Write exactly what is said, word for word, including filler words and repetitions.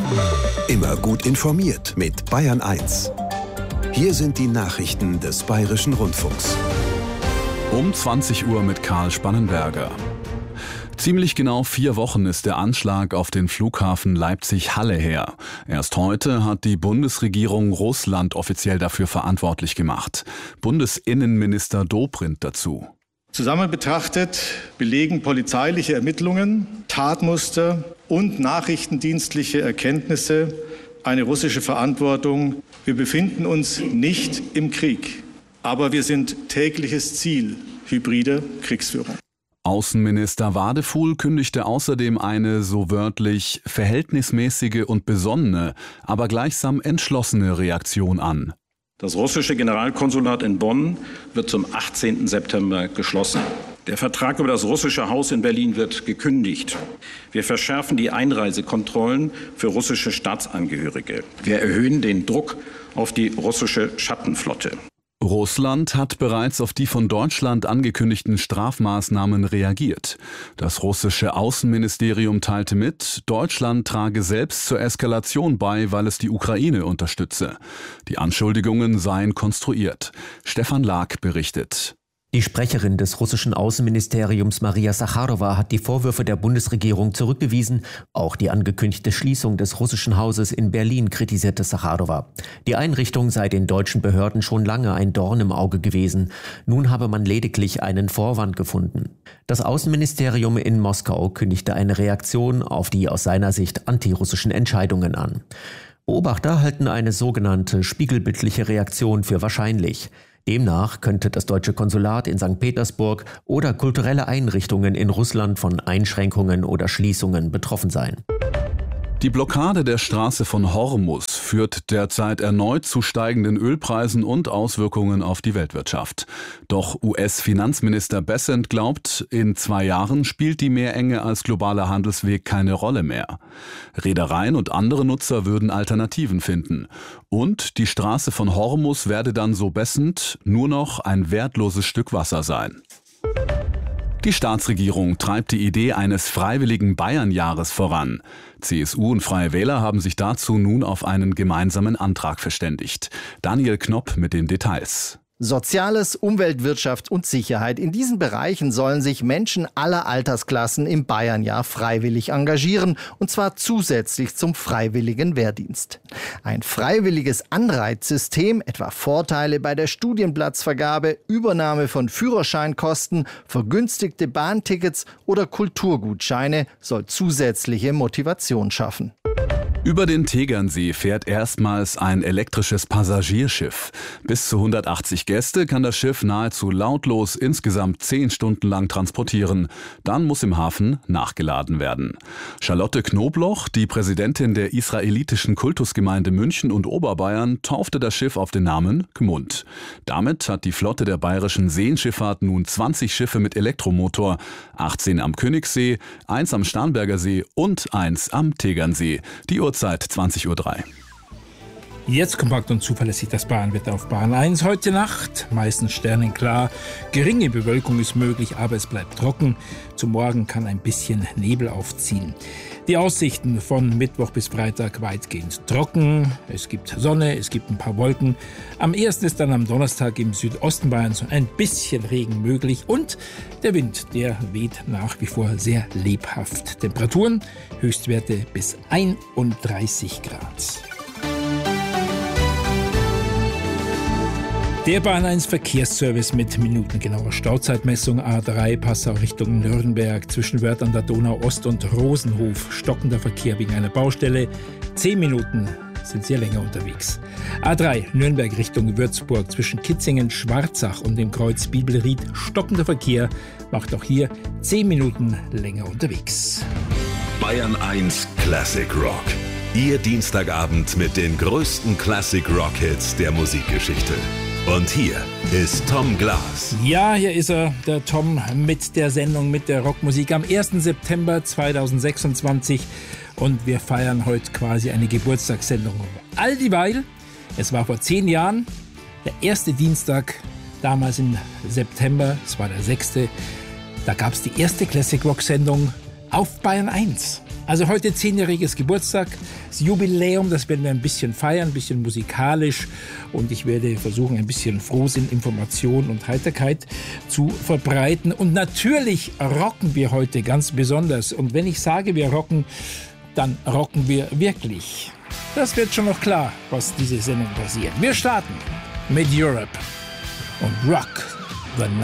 Immer gut informiert mit Bayern eins. Hier sind die Nachrichten des Bayerischen Rundfunks. Um zwanzig Uhr mit Karl Spannenberger. Ziemlich genau vier Wochen ist der Anschlag auf den Flughafen Leipzig-Halle her. Erst heute hat die Bundesregierung Russland offiziell dafür verantwortlich gemacht. Bundesinnenminister Dobrindt dazu. Zusammen betrachtet belegen polizeiliche Ermittlungen, Tatmuster und nachrichtendienstliche Erkenntnisse eine russische Verantwortung. Wir befinden uns nicht im Krieg, aber wir sind tägliches Ziel hybrider Kriegsführung. Außenminister Wadefuhl kündigte außerdem eine, so wörtlich, verhältnismäßige und besonnene, aber gleichsam entschlossene Reaktion an. Das russische Generalkonsulat in Bonn wird zum achtzehnten September geschlossen. Der Vertrag über das russische Haus in Berlin wird gekündigt. Wir verschärfen die Einreisekontrollen für russische Staatsangehörige. Wir erhöhen den Druck auf die russische Schattenflotte. Russland hat bereits auf die von Deutschland angekündigten Strafmaßnahmen reagiert. Das russische Außenministerium teilte mit, Deutschland trage selbst zur Eskalation bei, weil es die Ukraine unterstütze. Die Anschuldigungen seien konstruiert. Stefan Lag berichtet. Die Sprecherin des russischen Außenministeriums Maria Sacharowa hat die Vorwürfe der Bundesregierung zurückgewiesen. Auch die angekündigte Schließung des russischen Hauses in Berlin kritisierte Sacharowa. Die Einrichtung sei den deutschen Behörden schon lange ein Dorn im Auge gewesen. Nun habe man lediglich einen Vorwand gefunden. Das Außenministerium in Moskau kündigte eine Reaktion auf die aus seiner Sicht antirussischen Entscheidungen an. Beobachter halten eine sogenannte spiegelbildliche Reaktion für wahrscheinlich. Demnach könnte das deutsche Konsulat in Sankt Petersburg oder kulturelle Einrichtungen in Russland von Einschränkungen oder Schließungen betroffen sein. Die Blockade der Straße von Hormuz führt derzeit erneut zu steigenden Ölpreisen und Auswirkungen auf die Weltwirtschaft. Doch U S-Finanzminister Bessent glaubt, in zwei Jahren spielt die Meerenge als globaler Handelsweg keine Rolle mehr. Reedereien und andere Nutzer würden Alternativen finden. Und die Straße von Hormuz werde dann, so Bessent, nur noch ein wertloses Stück Wasser sein. Die Staatsregierung treibt die Idee eines freiwilligen Bayernjahres voran. C S U und Freie Wähler haben sich dazu nun auf einen gemeinsamen Antrag verständigt. Daniel Knopp mit den Details. Soziales, Umwelt, Wirtschaft und Sicherheit. In diesen Bereichen sollen sich Menschen aller Altersklassen im Bayernjahr freiwillig engagieren, und zwar zusätzlich zum freiwilligen Wehrdienst. Ein freiwilliges Anreizsystem, etwa Vorteile bei der Studienplatzvergabe, Übernahme von Führerscheinkosten, vergünstigte Bahntickets oder Kulturgutscheine, soll zusätzliche Motivation schaffen. Über den Tegernsee fährt erstmals ein elektrisches Passagierschiff. Bis zu hundertachtzig Gäste kann das Schiff nahezu lautlos insgesamt zehn Stunden lang transportieren. Dann muss im Hafen nachgeladen werden. Charlotte Knobloch, die Präsidentin der israelitischen Kultusgemeinde München und Oberbayern, taufte das Schiff auf den Namen Gmund. Damit hat die Flotte der bayerischen Seenschifffahrt nun zwanzig Schiffe mit Elektromotor, achtzehn am Königssee, eins am Starnberger See und eins am Tegernsee. Die Uhrzeit zwanzig Uhr drei. Jetzt kompakt und zuverlässig das Bayernwetter auf Bayern eins. Heute Nacht meistens sternenklar. Geringe Bewölkung ist möglich, aber es bleibt trocken. Zum Morgen kann ein bisschen Nebel aufziehen. Die Aussichten von Mittwoch bis Freitag weitgehend trocken. Es gibt Sonne, es gibt ein paar Wolken. Am ehesten ist dann am Donnerstag im Südosten Bayerns ein bisschen Regen möglich. Und der Wind, der weht nach wie vor sehr lebhaft. Temperaturen, Höchstwerte bis einunddreißig Grad. Der Bayern eins Verkehrsservice mit minutengenauer Stauzeitmessung. A drei Passau Richtung Nürnberg zwischen Wörth an der Donau Ost und Rosenhof. Stockender Verkehr wegen einer Baustelle. Zehn Minuten sind Sie länger unterwegs. A drei Nürnberg Richtung Würzburg zwischen Kitzingen, Schwarzach und dem Kreuz Bibelried. Stockender Verkehr macht auch hier zehn Minuten länger unterwegs. Bayern eins Classic Rock. Ihr Dienstagabend mit den größten Classic Rock Hits der Musikgeschichte. Und hier ist Tom Glas. Ja, hier ist er, der Tom, mit der Sendung, mit der Rockmusik am ersten September zweitausendsechsundzwanzig. Und wir feiern heute quasi eine Geburtstagssendung. All dieweil, es war vor zehn Jahren, der erste Dienstag, damals im September, es war der sechste. Da gab es die erste Classic Rock Sendung auf Bayern eins. Also heute zehnjähriges Geburtstag, das Jubiläum, das werden wir ein bisschen feiern, ein bisschen musikalisch und ich werde versuchen, ein bisschen Frohsinn, Information und Heiterkeit zu verbreiten. Und natürlich rocken wir heute ganz besonders. Und wenn ich sage, wir rocken, dann rocken wir wirklich. Das wird schon noch klar, was diese Sendung passiert. Wir starten mit Europe und Rock the Night.